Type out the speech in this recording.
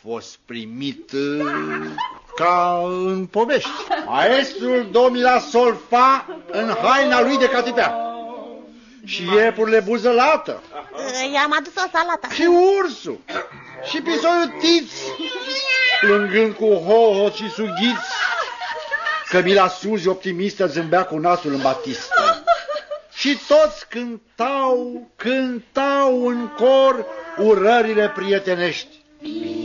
fost primit ca în povești. Maestrul domila solfa în haina lui de catipea. Și iepurile buzălată. I-am adus o salată. Și ursul. Și pisoiul Tiț, plângând cu hohot și sughiți. Cămila Suzi, optimistă, zâmbea cu nasul în batistă. Și toți cântau în cor urările prietenești.